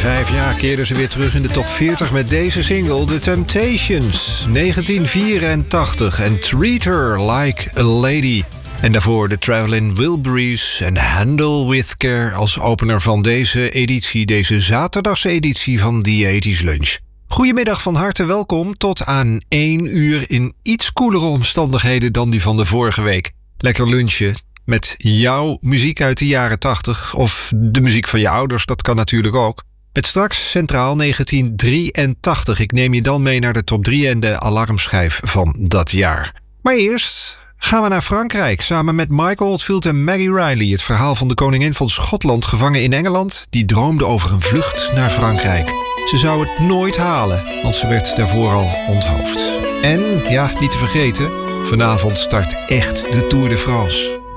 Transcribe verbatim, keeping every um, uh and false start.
vijf jaar keerden ze weer terug in de top veertig met deze single, The Temptations, negentien vierentachtig, en Treat Her Like a Lady. En daarvoor de Traveling Wilburys en Handle With Care als opener van deze editie, deze zaterdagse editie van The eighties Lunch. Goedemiddag, van harte welkom tot aan één uur in iets koelere omstandigheden dan die van de vorige week. Lekker lunchen met jouw muziek uit de jaren tachtig of de muziek van je ouders, dat kan natuurlijk ook. Met straks centraal negentien drieëntachtig. Ik neem je dan mee naar de top drie en de alarmschijf van dat jaar. Maar eerst gaan we naar Frankrijk samen met Mike Oldfield en Maggie Riley. Het verhaal van de koningin van Schotland, gevangen in Engeland, die droomde over een vlucht naar Frankrijk. Ze zou het nooit halen, want ze werd daarvoor al onthoofd. En, ja, niet te vergeten, vanavond start echt de Tour de France.